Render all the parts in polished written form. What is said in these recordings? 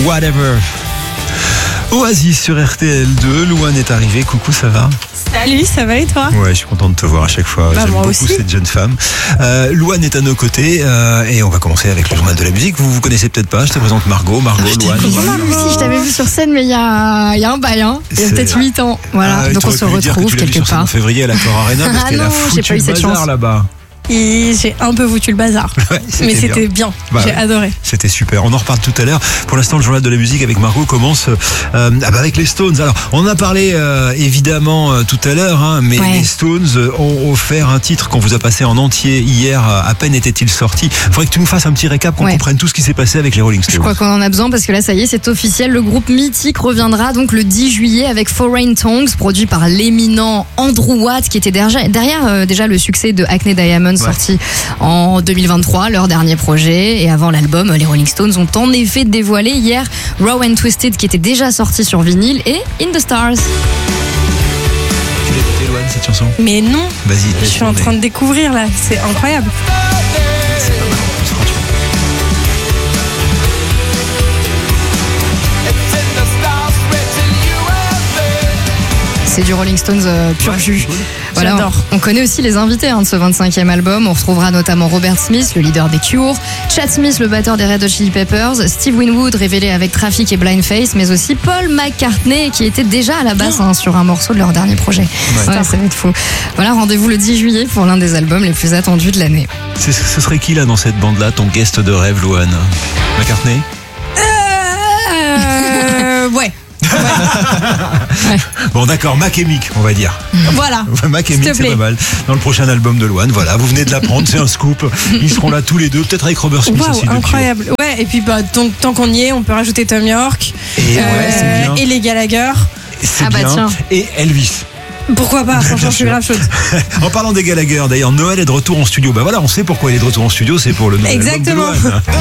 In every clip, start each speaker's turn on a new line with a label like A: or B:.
A: Whatever. Oasis sur RTL2, Louane est arrivée, coucou, ça va?
B: Salut, ça va et toi?
A: Ouais, je suis content de te voir à chaque fois. J'aime
B: moi
A: beaucoup
B: aussi.
A: cette jeune femme. Louane est à nos côtés et on va commencer avec le journal de la musique. Vous connaissez peut-être pas, je te présente Margot, Louane.
C: Moi aussi, je t'avais vu sur scène, mais il y a un bail, il y a peut-être 8 ans. Voilà, donc on se retrouve quelque part.
A: En février à l'Accor Arena parce qu'elle a foutu le bazar là-bas.
B: Et j'ai un peu foutu le bazar.
A: Ouais,
B: mais c'était bien. J'ai adoré.
A: C'était super. On en reparle tout à l'heure. Pour l'instant, le journal de la musique avec Margot commence avec les Stones. Alors, on en a parlé évidemment tout à l'heure, mais les Stones ont offert un titre qu'on vous a passé en entier hier. À peine était-il sorti. Il faudrait que tu nous fasses un petit récap, qu'on comprenne tout ce qui s'est passé avec les Rolling Stones.
C: Je crois qu'on en a besoin parce que là, ça y est, c'est officiel. Le groupe mythique reviendra donc le 10 juillet avec Foreign Tongues, produit par l'éminent Andrew Watt, qui était derrière déjà le succès de Hackney Diamonds, sorti en 2023, leur dernier projet. Et avant l'album, les Rolling Stones ont en effet dévoilé hier Raw and Twisted, qui était déjà sorti sur vinyle, et In the Stars.
A: Tu l'as écouté, Louane, cette chanson?
B: Mais non.
A: Vas-y,
B: je suis en train de découvrir là, c'est incroyable.
A: C'est pas mal, en plus, franchement.
C: C'est du Rolling Stones pur jus. Voilà,
B: J'adore.
C: on connaît aussi les invités de ce 25e album. On retrouvera notamment Robert Smith, le leader des Cure, Chad Smith, le batteur des Red Hot Chili Peppers, Steve Winwood, révélé avec Traffic et Blind Faith, mais aussi Paul McCartney, qui était déjà à la basse sur un morceau de leur dernier projet. Ça va être fou. Voilà, rendez-vous le 10 juillet pour l'un des albums les plus attendus de l'année.
A: Ce serait qui là dans cette bande-là, ton guest de rêve, Louane? McCartney?
B: Ouais.
A: Bon, d'accord, Mac et Mick, on va dire.
B: Voilà.
A: Mac et Mick, c'est pas mal. Dans le prochain album de Louane, voilà, vous venez de l'apprendre, c'est un scoop. Ils seront là tous les deux, peut-être avec Robert Smith aussi.
B: Incroyable. Ouais, et puis tant qu'on y est, on peut rajouter Tom York et les Gallagher.
A: C'est bien. Tiens. Et Elvis.
B: Pourquoi pas, franchement, je suis grave chaude.
A: En parlant des Gallagher, d'ailleurs, Noël est de retour en studio. Voilà, on sait pourquoi il est de retour en studio, c'est pour le nouvel album de Louane.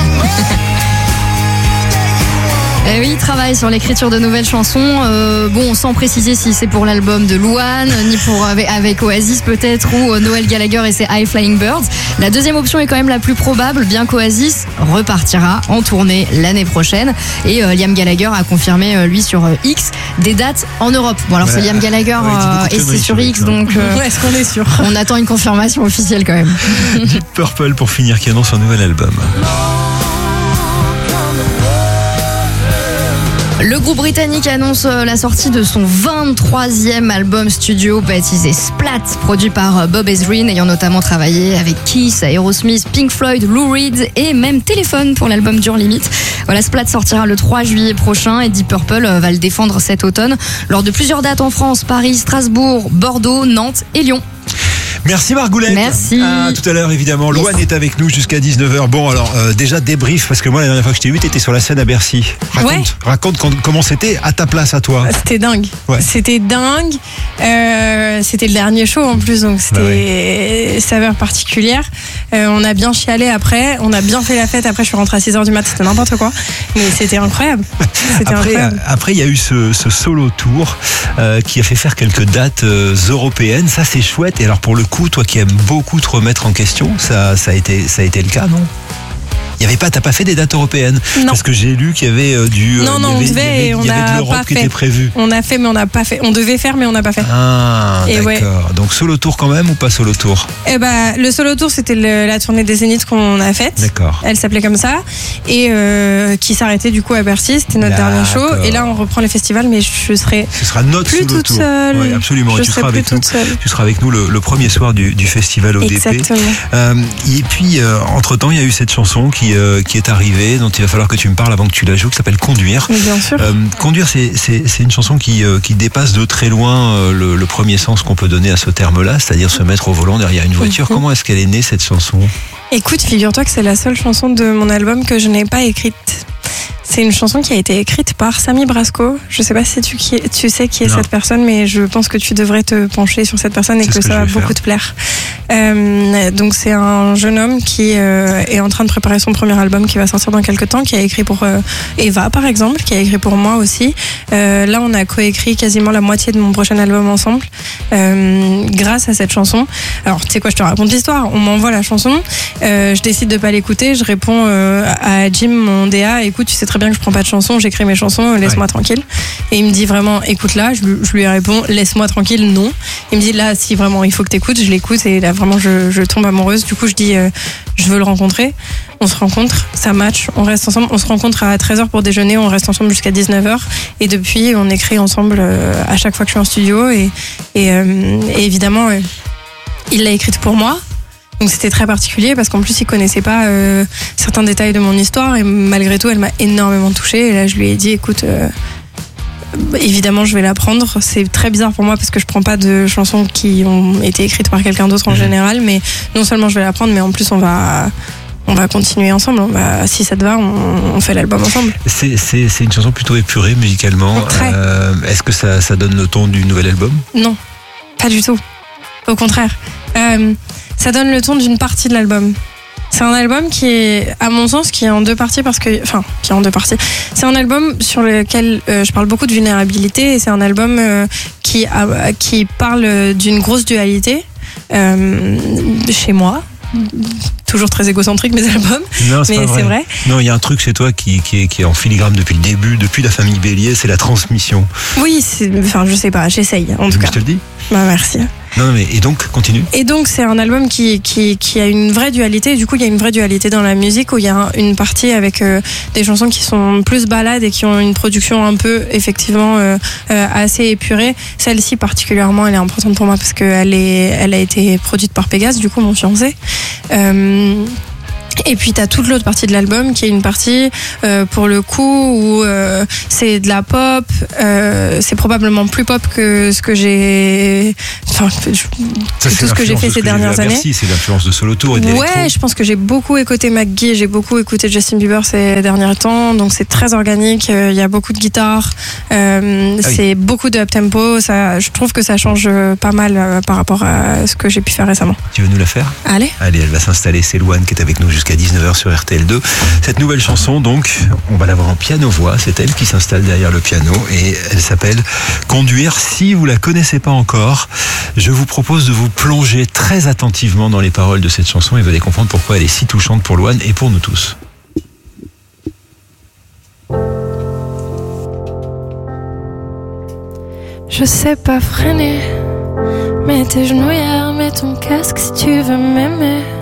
C: Eh oui, il travaille sur l'écriture de nouvelles chansons. Bon, sans préciser si c'est pour l'album de Louane, ni pour avec Oasis peut-être, ou Noel Gallagher et ses High Flying Birds. La deuxième option est quand même la plus probable, bien qu'Oasis repartira en tournée l'année prochaine. Et Liam Gallagher a confirmé, lui, sur X, des dates en Europe. Bon, alors c'est Liam Gallagher et c'est sur X, donc
B: est-ce qu'on est sûr?
C: On attend une confirmation officielle quand même.
A: Deep Purple pour finir, qui annonce un nouvel album.
C: Le groupe britannique annonce la sortie de son 23e album studio baptisé Splat, produit par Bob Ezrin, ayant notamment travaillé avec Kiss, Aerosmith, Pink Floyd, Lou Reed et même Téléphone pour l'album Dure Limite. Voilà, Splat sortira le 3 juillet prochain et Deep Purple va le défendre cet automne lors de plusieurs dates en France, Paris, Strasbourg, Bordeaux, Nantes et Lyon.
A: Merci Margoulette.
C: Merci.
A: À tout à l'heure évidemment. Louane est avec nous jusqu'à 19h. Bon alors déjà débrief, parce que moi la dernière fois que je t'ai vu, t'étais sur la scène à Bercy. Raconte comment c'était à ta place à toi.
B: C'était dingue. C'était dingue. C'était le dernier show en plus, donc c'était saveur particulière. On a bien chialé après, on a bien fait la fête. Après je suis rentrée à 6h du mat, c'était n'importe quoi. Mais c'était incroyable.
A: Après il y a eu ce solo tour qui a fait faire quelques dates européennes. Ça c'est chouette. Et alors pour le coup, toi qui aimes beaucoup te remettre en question, ça a été le cas, non? T'as pas fait des dates européennes?
B: Non.
A: Parce que j'ai lu qu'il y avait
B: on devait et on n'a pas fait.
A: Prévu.
B: On a fait mais on n'a pas fait. On devait faire mais on n'a pas fait.
A: Ah, et d'accord. Donc solo tour quand même ou pas solo tour?
B: Le solo tour c'était la tournée des Zéniths qu'on a faite.
A: D'accord.
B: Elle s'appelait comme ça et qui s'arrêtait du coup à Bercy. C'était notre dernier show et là on reprend les festivals, mais ce sera
A: notre
B: plus
A: solo
B: toute
A: tour.
B: Seule.
A: Oui, absolument.
B: Je serai plus toute seule.
A: Tu seras avec nous le premier soir du festival ODP.
B: Exactement.
A: Et puis entre temps il y a eu cette chanson qui est arrivée, dont il va falloir que tu me parles avant que tu la joues, qui s'appelle Conduire.
B: Mais bien sûr.
A: Conduire, c'est une chanson qui dépasse de très loin le premier sens qu'on peut donner à ce terme-là, c'est-à-dire se mettre au volant derrière une voiture. Comment est-ce qu'elle est née, cette chanson?
B: Écoute, figure-toi que c'est la seule chanson de mon album que je n'ai pas écrite. C'est une chanson qui a été écrite par Samy Brasco. Je sais pas si tu sais qui est cette personne, mais je pense que tu devrais te pencher sur cette personne et que ça va beaucoup te plaire. Donc c'est un jeune homme qui est en train de préparer son premier album qui va sortir dans quelques temps, qui a écrit pour Eva par exemple, qui a écrit pour moi aussi. Là on a coécrit quasiment la moitié de mon prochain album ensemble grâce à cette chanson. Alors tu sais quoi, je te raconte l'histoire. On m'envoie la chanson, je décide de pas l'écouter, je réponds à Jim, mon DA, écoute, tu sais très bien bien que je prends pas de chansons, j'écris mes chansons, laisse-moi tranquille. Et il me dit vraiment, écoute là, je lui réponds, laisse-moi tranquille, non. Il me dit là, si vraiment il faut que t'écoutes, je l'écoute et là vraiment je tombe amoureuse. Du coup je dis, je veux le rencontrer. On se rencontre, ça match, on reste ensemble. On se rencontre à 13h pour déjeuner, on reste ensemble jusqu'à 19h. Et depuis, on écrit ensemble à chaque fois que je suis en studio. Et évidemment, il l'a écrite pour moi. Donc c'était très particulier parce qu'en plus il connaissait pas certains détails de mon histoire et malgré tout elle m'a énormément touchée et là je lui ai dit écoute évidemment je vais la prendre, c'est très bizarre pour moi parce que je prends pas de chansons qui ont été écrites par quelqu'un d'autre en général, mais non seulement je vais la prendre mais en plus on va continuer ensemble, si ça te va on fait l'album ensemble.
A: C'est une chanson plutôt épurée musicalement. Est-ce que ça donne le ton du nouvel album? Non,
B: pas du tout, au contraire. Ça donne le ton d'une partie de l'album. C'est un album qui est, à mon sens, qui est en deux parties qui est en deux parties. C'est un album sur lequel je parle beaucoup de vulnérabilité et c'est un album qui parle d'une grosse dualité chez moi. Toujours très égocentrique mes albums,
A: non,
B: mais c'est vrai.
A: Non, il y a un truc chez toi qui est en filigrane depuis le début, depuis la famille Bélier, c'est la transmission.
B: Oui, je sais pas, j'essaye en tout cas.
A: Je te le dis.
B: Merci.
A: Non, mais et donc, continue.
B: Et donc, c'est un album qui a une vraie dualité. Du coup, il y a une vraie dualité dans la musique où il y a une partie avec des chansons qui sont plus ballades et qui ont une production un peu, effectivement, assez épurée. Celle-ci, particulièrement, elle est importante pour moi parce qu'elle a été produite par Pégase, du coup, mon fiancé. Et puis t'as toute l'autre partie de l'album qui est une partie pour le coup où c'est de la pop, c'est probablement plus pop que ce que j'ai tout ce que j'ai fait ces dernières années.
A: C'est l'influence de Solo Tour et
B: ouais, je pense que j'ai beaucoup écouté McGee, j'ai beaucoup écouté Justin Bieber ces derniers temps, donc c'est très organique, il y a beaucoup de guitare, c'est beaucoup de up-tempo, je trouve que ça change pas mal par rapport à ce que j'ai pu faire récemment.
A: Tu veux nous la faire?
B: Allez,
A: elle va s'installer, c'est Louane qui est avec nous jusqu'à 19h sur RTL2. Cette nouvelle chanson, donc, on va la voir en piano-voix. C'est elle qui s'installe derrière le piano et elle s'appelle Conduire. Si vous la connaissez pas encore, je vous propose de vous plonger très attentivement dans les paroles de cette chanson et vous allez comprendre pourquoi elle est si touchante pour Louane et pour nous tous.
B: Je sais pas freiner, mets tes genouillères, mets ton casque si tu veux m'aimer.